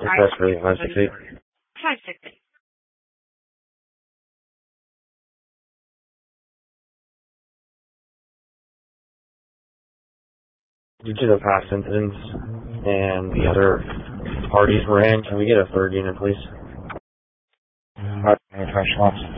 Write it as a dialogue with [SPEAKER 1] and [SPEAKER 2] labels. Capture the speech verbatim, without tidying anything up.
[SPEAKER 1] Request for five six eight.
[SPEAKER 2] five six eight.
[SPEAKER 1] Due to the past incidents and the other parties we're in, can we get a third unit, please?
[SPEAKER 3] Alright, fresh lots.